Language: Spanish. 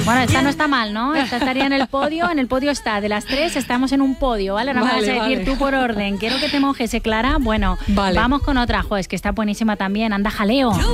Bueno, esta no está mal, ¿no? Esta estaría en el podio está. De las 3 estamos en un podio, ¿vale? Ahora me vas a decir tú por orden. Quiero que te mojes, Clara. Bueno, vamos con otra. Jo, es que está buenísima también. Anda, jaleo.